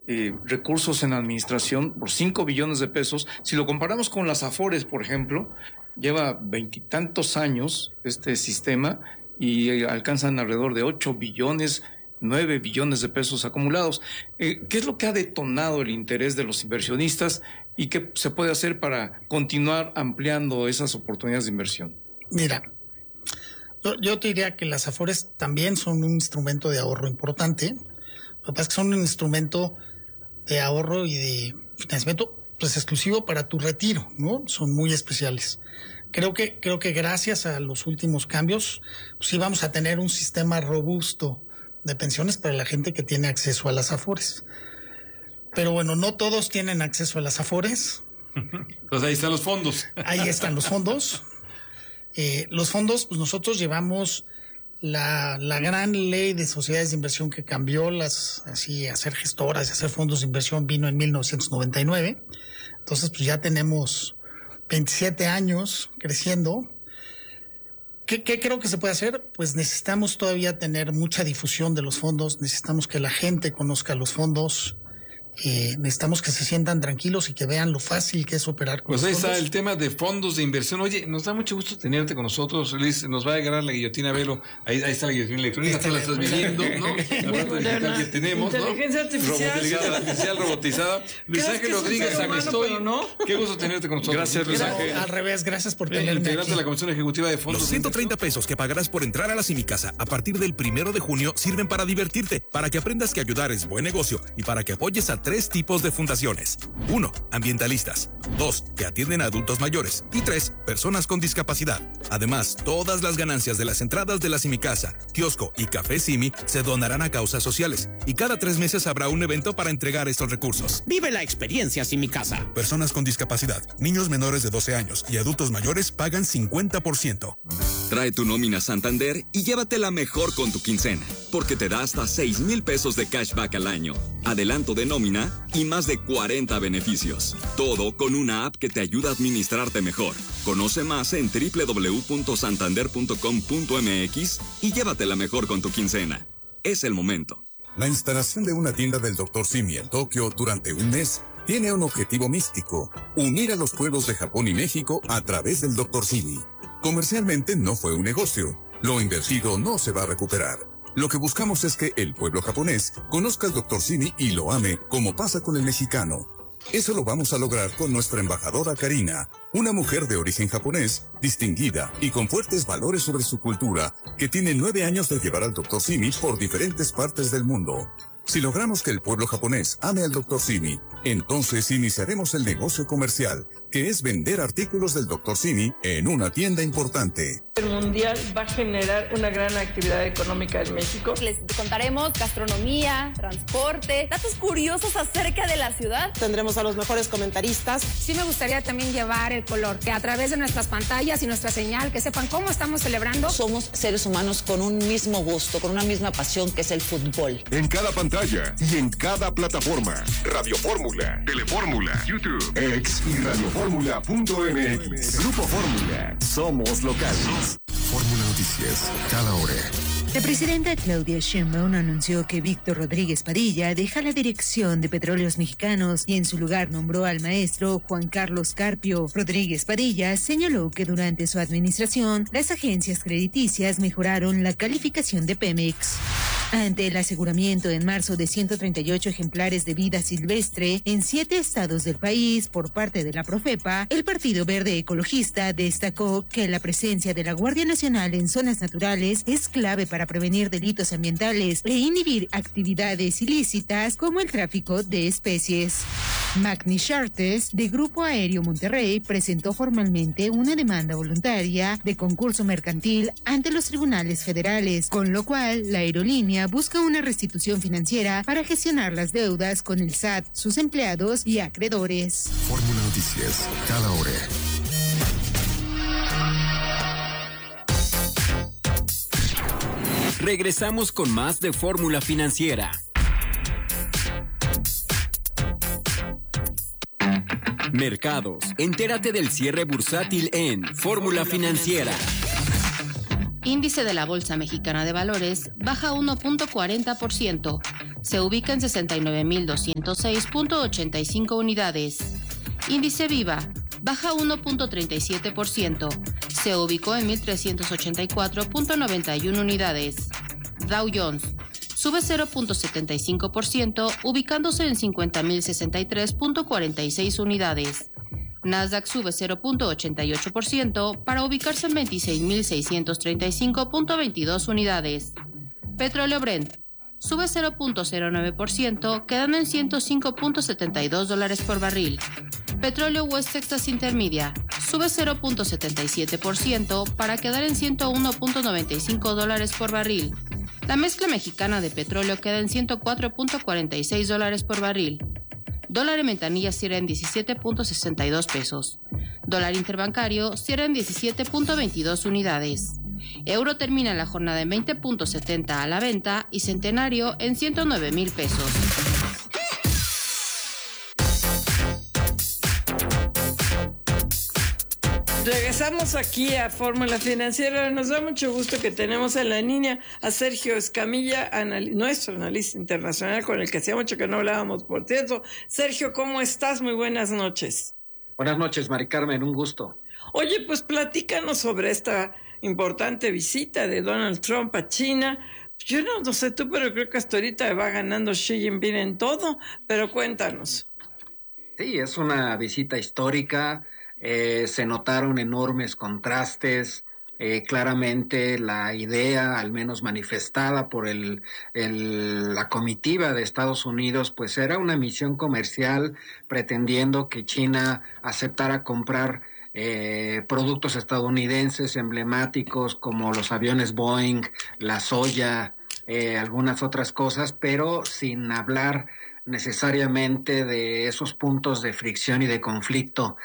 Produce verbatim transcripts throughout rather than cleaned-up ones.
eh, recursos en administración por cinco billones de pesos. Si lo comparamos con las Afores, por ejemplo, lleva veintitantos años este sistema y alcanzan alrededor de ocho billones, nueve billones de pesos acumulados. Eh, ¿Qué es lo que ha detonado el interés de los inversionistas y qué se puede hacer para continuar ampliando esas oportunidades de inversión? Mira, yo, yo te diría que las Afores también son un instrumento de ahorro importante. Lo que pasa es que son un instrumento de ahorro y de financiamiento pues exclusivo para tu retiro, ¿no? Son muy especiales. Creo que, creo que gracias a los últimos cambios, pues sí vamos a tener un sistema robusto de pensiones para la gente que tiene acceso a las Afores. Pero bueno, no todos tienen acceso a las Afores. Pues ahí están los fondos. Ahí están los fondos. Eh, los fondos, pues nosotros llevamos la, la gran ley de sociedades de inversión que cambió las, así, hacer gestoras y hacer fondos de inversión vino en mil novecientos noventa y nueve. Entonces, pues ya tenemos veintisiete años creciendo. ¿Qué, ¿Qué creo que se puede hacer? Pues necesitamos todavía tener mucha difusión de los fondos, necesitamos que la gente conozca los fondos, eh, necesitamos que se sientan tranquilos y que vean lo fácil que es operar con pues los ahí fondos. Está el tema de fondos de inversión. Oye, nos da mucho gusto tenerte con nosotros, Luis. Nos va a agarrar la guillotina, Velo. Ahí, ahí está la guillotina electrónica, tú la estás viendo, ¿no? La parte digital que tenemos, ¿no? Inteligencia artificial. Inteligencia artificial robotizada. Luis Ángel Rodríguez, Amestoy. ¿No? Qué gusto tenerte con nosotros. Gracias, Luis Ángel. Al revés, gracias por tenerme integrante aquí. de la Comisión Ejecutiva de Fondos. Los ciento treinta pesos que pagarás por entrar a la Simicasa a partir del primero de junio sirven para divertirte, para que aprendas que ayudar es buen negocio y para que apoyes a tres tipos de fundaciones. Uno, ambientalistas. Dos, que atienden a adultos mayores. Y tres, personas con discapacidad. Además, todas las ganancias de las entradas de la Simicasa, kiosco y Café Simi se donarán a causas sociales. Y cada tres meses habrá un evento para entregar estos recursos. Vive la experiencia Simicasa. Personas con discapacidad, niños menores de doce años y adultos mayores pagan cincuenta por ciento. Trae tu nómina Santander y llévatela mejor con tu quincena, porque te da hasta seis mil pesos de cashback al año, adelanto de nómina y más de cuarenta beneficios. Todo con una app que te ayuda a administrarte mejor. Conoce más en doble u doble u doble u punto santander punto com punto m x y llévatela mejor con tu quincena. Es el momento. La instalación de una tienda del doctor Simi en Tokio durante un mes tiene un objetivo místico: unir a los pueblos de Japón y México a través del doctor Simi. Comercialmente no fue un negocio. Lo invertido no se va a recuperar. Lo que buscamos es que el pueblo japonés conozca al doctor Simi y lo ame, como pasa con el mexicano. Eso lo vamos a lograr con nuestra embajadora Karina, una mujer de origen japonés, distinguida y con fuertes valores sobre su cultura, que tiene nueve años de llevar al doctor Simi por diferentes partes del mundo. Si logramos que el pueblo japonés ame al doctor Simi, entonces iniciaremos el negocio comercial, que es vender artículos del doctor Simi en una tienda importante. El mundial va a generar una gran actividad económica en México. Les contaremos gastronomía, transporte, datos curiosos acerca de la ciudad. Tendremos a los mejores comentaristas. Sí me gustaría también llevar el color, que a través de nuestras pantallas y nuestra señal, que sepan cómo estamos celebrando. Somos seres humanos con un mismo gusto, con una misma pasión, que es el fútbol. En cada pantalla y en cada plataforma. Radio Fórmula, Telefórmula, YouTube, X y radioformula punto m x. Grupo Fórmula. Somos locales. Fórmula Noticias, cada hora. La presidenta Claudia Sheinbaum anunció que Víctor Rodríguez Padilla deja la dirección de Petróleos Mexicanos y en su lugar nombró al maestro Juan Carlos Carpio. Rodríguez Padilla señaló que durante su administración las agencias crediticias mejoraron la calificación de Pemex. Ante el aseguramiento en marzo de ciento treinta y ocho ejemplares de vida silvestre en siete estados del país por parte de la Profepa, el Partido Verde Ecologista destacó que la presencia de la Guardia Nacional en zonas naturales es clave para prevenir delitos ambientales e inhibir actividades ilícitas como el tráfico de especies. Magni Charters, de Grupo Aéreo Monterrey, presentó formalmente una demanda voluntaria de concurso mercantil ante los tribunales federales, con lo cual la aerolínea busca una restitución financiera para gestionar las deudas con el S A T, sus empleados y acreedores. Fórmula Noticias, cada hora. Regresamos con más de Fórmula Financiera. Mercados. Entérate del cierre bursátil en Fórmula Financiera. Índice de la Bolsa Mexicana de Valores baja uno punto cuarenta por ciento, Se ubica en sesenta y nueve mil doscientos seis punto ochenta y cinco unidades. Índice Viva baja uno punto treinta y siete por ciento. Se ubicó en mil trescientos ochenta y cuatro punto noventa y uno unidades. Dow Jones sube cero punto setenta y cinco por ciento, ubicándose en cincuenta mil sesenta y tres punto cuarenta y seis unidades. Nasdaq sube cero punto ochenta y ocho por ciento para ubicarse en veintiséis mil seiscientos treinta y cinco punto veintidós unidades. Petróleo Brent sube cero punto cero nueve por ciento, quedando en ciento cinco punto setenta y dos dólares por barril. Petróleo West Texas Intermedia sube cero punto setenta y siete por ciento para quedar en ciento uno punto noventa y cinco dólares por barril. La mezcla mexicana de petróleo queda en ciento cuatro punto cuarenta y seis dólares por barril. Dólar en ventanilla cierra en diecisiete punto sesenta y dos pesos. Dólar interbancario cierra en diecisiete punto veintidós unidades. Euro termina la jornada en veinte punto setenta a la venta y centenario en ciento nueve mil pesos. Regresamos aquí a Fórmula Financiera. Nos da mucho gusto que tenemos en la línea a Sergio Escamilla, anal- nuestro analista internacional, con el que hacía mucho que no hablábamos, por cierto. Sergio, ¿cómo estás? Muy buenas noches. Buenas noches, Mari Carmen, un gusto. Oye, pues platícanos sobre esta importante visita de Donald Trump a China. Yo no, no sé tú, pero creo que hasta ahorita va ganando Xi Jinping en todo, pero cuéntanos. Sí, es una visita histórica. Eh, se notaron enormes contrastes, eh, claramente la idea, al menos manifestada por el, el, la comitiva de Estados Unidos, pues era una misión comercial pretendiendo que China aceptara comprar eh, productos estadounidenses emblemáticos como los aviones Boeing, la soya, eh, algunas otras cosas, pero sin hablar necesariamente de esos puntos de fricción y de conflicto,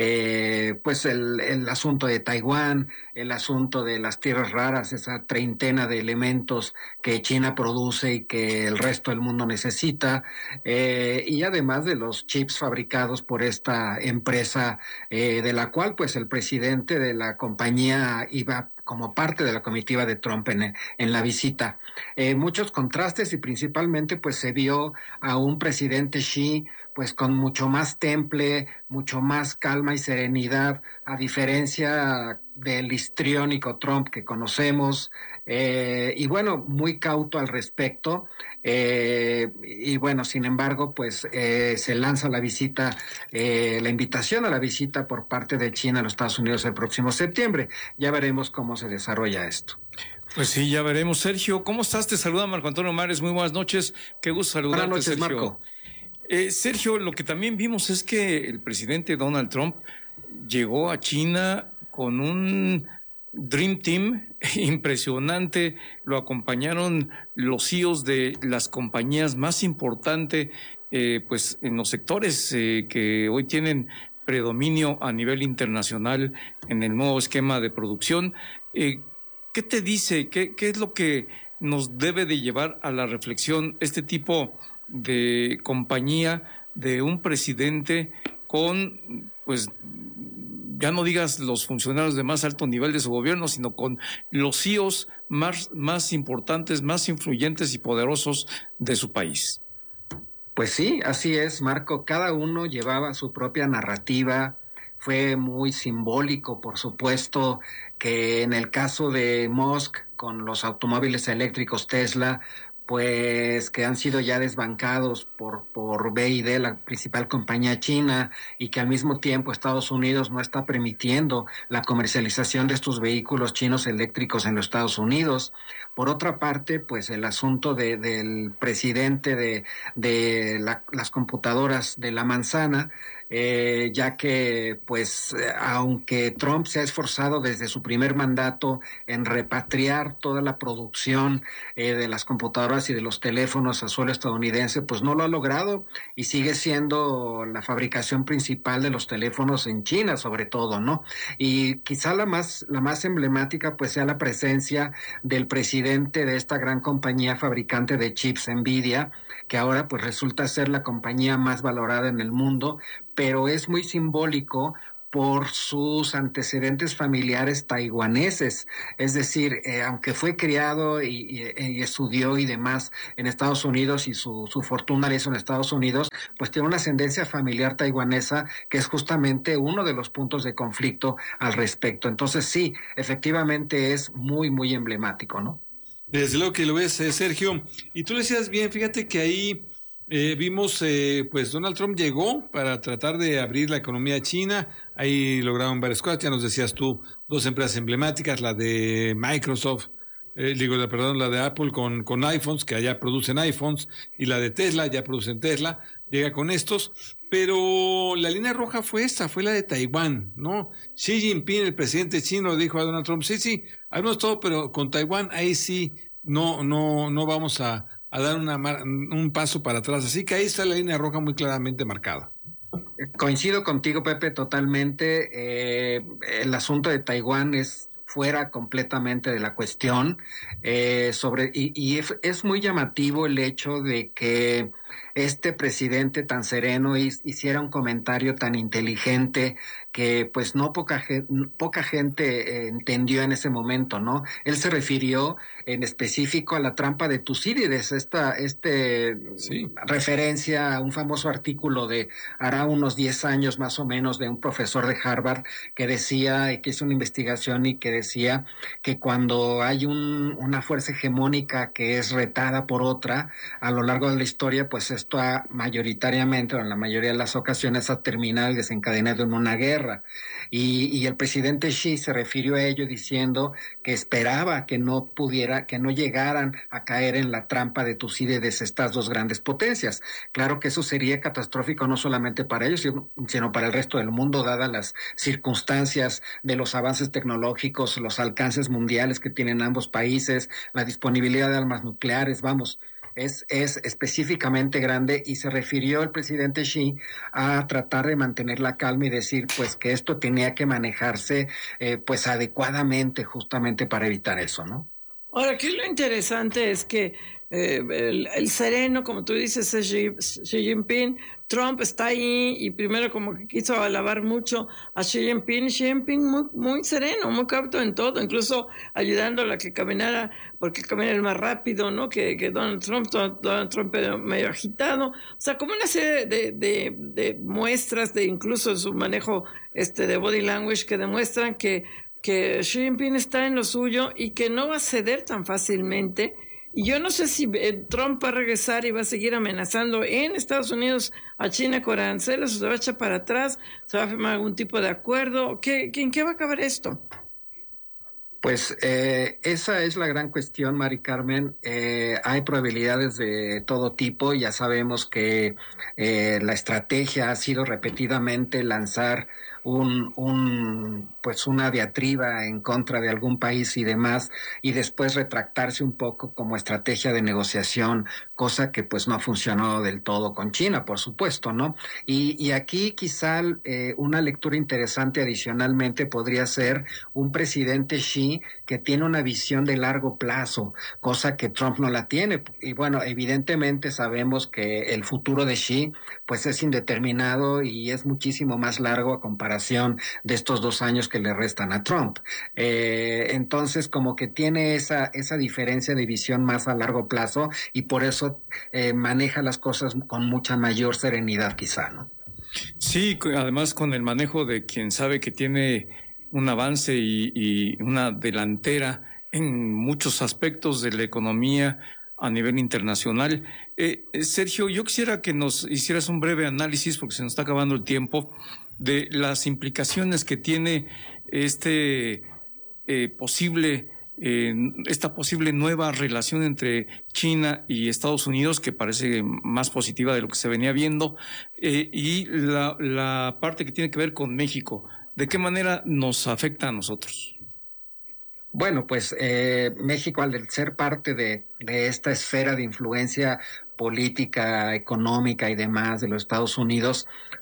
eh, pues el, el asunto de Taiwán, el asunto de las tierras raras, esa treintena de elementos que China produce y que el resto del mundo necesita, eh, y además de los chips fabricados por esta empresa, eh, de la cual pues el presidente de la compañía iba como parte de la comitiva de Trump en, en la visita. Eh, muchos contrastes y principalmente pues se vio a un presidente Xi pues con mucho más temple, mucho más calma y serenidad, a diferencia del histriónico Trump que conocemos, eh, y bueno, muy cauto al respecto, eh, y bueno, sin embargo, pues eh, se lanza la visita, eh, la invitación a la visita por parte de China a los Estados Unidos el próximo septiembre. Ya veremos cómo se desarrolla esto. Pues sí, ya veremos. Sergio, ¿cómo estás? Te saluda Marco Antonio Mares, muy buenas noches, qué gusto saludarte. Buenas noches, Sergio. Marco. Eh, Sergio, lo que también vimos es que el presidente Donald Trump llegó a China con un Dream Team impresionante, lo acompañaron los C E Os de las compañías más importantes, eh, pues en los sectores eh, que hoy tienen predominio a nivel internacional en el nuevo esquema de producción. Eh, ¿Qué te dice? ¿Qué, qué es lo que nos debe de llevar a la reflexión este tipo de compañía de un presidente con, pues, ya no digas los funcionarios de más alto nivel de su gobierno, sino con los C E Os más, más importantes, más influyentes y poderosos de su país? Pues sí, así es, Marco. Cada uno llevaba su propia narrativa. Fue muy simbólico, por supuesto, que en el caso de Musk, con los automóviles eléctricos Tesla, pues que han sido ya desbancados por, por B Y D, la principal compañía china, y que al mismo tiempo Estados Unidos no está permitiendo la comercialización de estos vehículos chinos eléctricos en los Estados Unidos. Por otra parte, pues el asunto de, del presidente de, de la, las computadoras de la manzana, Eh, ya que, pues, aunque Trump se ha esforzado desde su primer mandato en repatriar toda la producción eh, de las computadoras y de los teléfonos a suelo estadounidense, pues no lo ha logrado y sigue siendo la fabricación principal de los teléfonos en China, sobre todo, ¿no? Y quizá la más, la más emblemática, pues, sea la presencia del presidente de esta gran compañía fabricante de chips, Nvidia, que ahora, pues, resulta ser la compañía más valorada en el mundo, pero es muy simbólico por sus antecedentes familiares taiwaneses, es decir, eh, aunque fue criado y, y, y estudió y demás en Estados Unidos y su, su fortuna la hizo en Estados Unidos, pues tiene una ascendencia familiar taiwanesa que es justamente uno de los puntos de conflicto al respecto. Entonces sí, efectivamente es muy, muy emblemático, ¿no? Desde luego que lo es, eh, Sergio. Y tú decías bien, fíjate que ahí eh, vimos, eh, pues Donald Trump llegó para tratar de abrir la economía china. Ahí lograron varias cosas, ya nos decías tú, dos empresas emblemáticas, la de Microsoft, eh, digo, la, perdón, la de Apple con, con iPhones, que allá producen iPhones, y la de Tesla, ya producen Tesla, llega con estos. Pero la línea roja fue esta, fue la de Taiwán, ¿no? Xi Jinping, el presidente chino, dijo a Donald Trump, sí, sí, haremos todo, pero con Taiwán ahí sí no no no vamos a, a dar una un paso para atrás. Así que ahí está la línea roja muy claramente marcada. Coincido contigo, Pepe, totalmente. Eh, el asunto de Taiwán es fuera completamente de la cuestión. Eh, sobre y, y es muy llamativo el hecho de que este presidente tan sereno hiciera un comentario tan inteligente que pues no poca gente, poca gente eh, entendió en ese momento, ¿no? Él se refirió en específico a la trampa de Tucídides, esta este sí. referencia a un famoso artículo de hará unos diez años más o menos de un profesor de Harvard que decía, que hizo una investigación y que decía que cuando hay un, una fuerza hegemónica que es retada por otra a lo largo de la historia, pues esto ha mayoritariamente o en la mayoría de las ocasiones ha terminado y desencadenado en una guerra. Y, y el presidente Xi se refirió a ello diciendo que esperaba que no pudiera, que no llegaran a caer en la trampa de Tucídides estas dos grandes potencias. Claro que eso sería catastrófico no solamente para ellos, sino, sino para el resto del mundo, dadas las circunstancias de los avances tecnológicos, los alcances mundiales que tienen ambos países, la disponibilidad de armas nucleares, vamos. Es, es específicamente grande y se refirió el presidente Xi a tratar de mantener la calma y decir pues que esto tenía que manejarse eh, pues adecuadamente justamente para evitar eso, ¿no? Ahora, aquí lo interesante es que eh, el, el sereno, como tú dices, es Xi, Xi Jinping. Trump está ahí y primero como que quiso alabar mucho a Xi Jinping. Xi Jinping muy, muy sereno, muy cauto en todo, incluso ayudándole a que caminara, porque camina más rápido, ¿no? Que, que Donald Trump, Donald Trump medio agitado. O sea, como una serie de, de, de muestras de incluso su manejo este de body language que demuestran que, que Xi Jinping está en lo suyo y que no va a ceder tan fácilmente. Y yo no sé si Trump va a regresar y va a seguir amenazando en Estados Unidos a China con aranceles, o se va a echar para atrás, se va a firmar algún tipo de acuerdo. ¿Qué, ¿En qué va a acabar esto? Pues eh, esa es la gran cuestión, Mari Carmen. Eh, hay probabilidades de todo tipo. Ya sabemos que eh, la estrategia ha sido repetidamente lanzar un, un pues una diatriba en contra de algún país y demás, y después retractarse un poco como estrategia de negociación, cosa que pues no ha funcionado del todo con China, por supuesto, ¿no? Y, y aquí quizá eh, una lectura interesante adicionalmente podría ser un presidente Xi que tiene una visión de largo plazo, cosa que Trump no la tiene. Y bueno, evidentemente sabemos que el futuro de Xi pues es indeterminado y es muchísimo más largo a comparación de estos dos años que le restan a Trump. Eh, entonces como que tiene esa, esa diferencia de visión más a largo plazo y por eso eh, maneja las cosas con mucha mayor serenidad quizá, ¿no? Sí, además con el manejo de quien sabe que tiene un avance y, y una delantera en muchos aspectos de la economía a nivel internacional. Eh, Sergio, yo quisiera que nos hicieras un breve análisis, porque se nos está acabando el tiempo, de las implicaciones que tiene este eh, posible, eh, esta posible nueva relación entre China y Estados Unidos, que parece más positiva de lo que se venía viendo, eh, y la, la parte que tiene que ver con México. ¿De qué manera nos afecta a nosotros? Bueno, pues eh, México, al ser parte de, de esta esfera de influencia política, económica y demás de los Estados Unidos,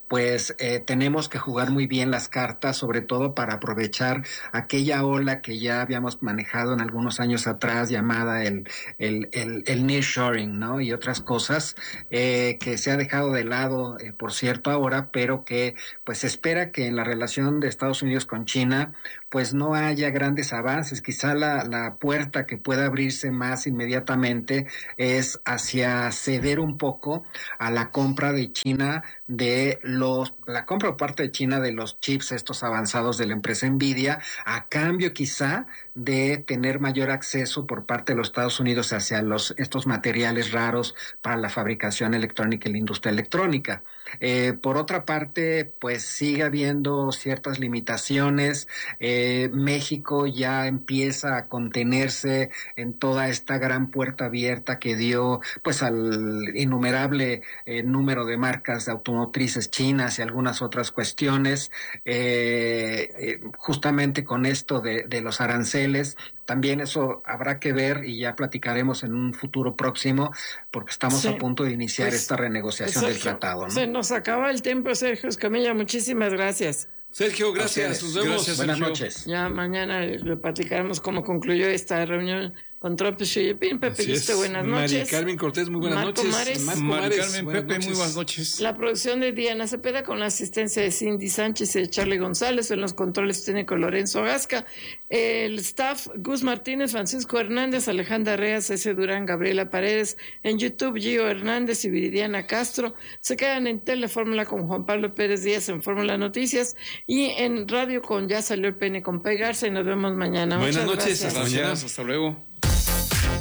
pues eh, tenemos que jugar muy bien las cartas, sobre todo para aprovechar aquella ola que ya habíamos manejado en algunos años atrás, llamada el, el, el, el nearshoring, ¿no? Y otras cosas eh, que se ha dejado de lado, eh, por cierto, ahora, pero que pues se espera que en la relación de Estados Unidos con China pues no haya grandes avances. Quizá la, la puerta que pueda abrirse más inmediatamente es hacia ceder un poco a la compra de China de los, la compra por parte de China de los chips estos avanzados de la empresa Nvidia, a cambio quizá de tener mayor acceso por parte de los Estados Unidos hacia los estos materiales raros para la fabricación electrónica y la industria electrónica. Eh, por otra parte, pues sigue habiendo ciertas limitaciones. Eh, México ya empieza a contenerse en toda esta gran puerta abierta que dio pues al innumerable eh, número de marcas automotrices chinas y algunas otras cuestiones. Eh, eh, justamente con esto de, de los aranceles, también eso habrá que ver y ya platicaremos en un futuro próximo, porque estamos sí, a punto de iniciar pues, esta renegociación Sergio, del tratado, ¿no? Se nos acaba el tiempo, Sergio Escamilla, muchísimas gracias. Sergio, gracias, nos vemos. Gracias, buenas noches. Ya mañana le platicaremos cómo concluyó esta reunión con Trump y Xi Jinping. Pepe Guiste, buenas noches. Mari Carmen Cortés, muy buenas Marco noches. Mares. Marco Mari Mares, Carmen, buenas Pepe, noches. muy buenas noches. La producción de Diana Cepeda con la asistencia de Cindy Sánchez y de Charlie González, en los controles técnicos Lorenzo Gasca, el staff Gus Martínez, Francisco Hernández, Alejandra Reas, César Durán, Gabriela Paredes, en YouTube Gio Hernández y Viridiana Castro. Se quedan en Telefórmula con Juan Pablo Pérez Díaz en Fórmula Noticias y en radio con Ya Salió el Pene con Pegarse, y nos vemos mañana. Buenas Muchas noches, gracias. hasta mañana. Hasta luego.